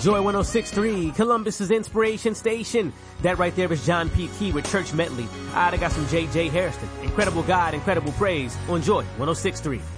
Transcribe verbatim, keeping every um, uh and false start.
Joy one oh six point three, Columbus's Inspiration Station. That right there is John P. Key with Church Medley. Alright, I got some J J Hairston. Incredible God, incredible praise on Joy one oh six point three.